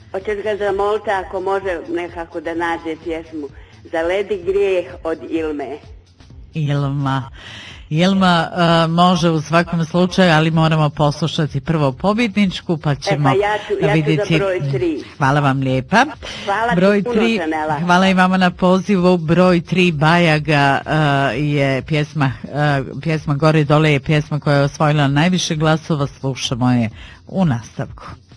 Hoćeš ga zamoliti ako može nekako da nađe pjesmu Za ledi grijeh od Ilme. Ilma može u svakom slučaju, ali moramo poslušati prvo pobjedničku, pa ćemo ja ću vidjeti. za broj 3. Hvala vam lijepa. Hvala broj ti 3, puno, hvala i vama na pozivu. Broj 3 Bajaga je pjesma Gore dole je pjesma koja je osvojila najviše glasova. Slušamo je u nastavku.